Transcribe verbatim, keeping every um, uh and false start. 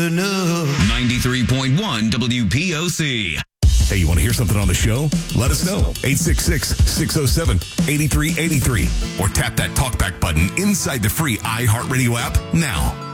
turn up. ninety-three point one W P O C. Hey, you want to hear something on the show? Let us know. eight six six, six oh seven, eight three eight three. Or tap that talkback button inside the free iHeartRadio app now.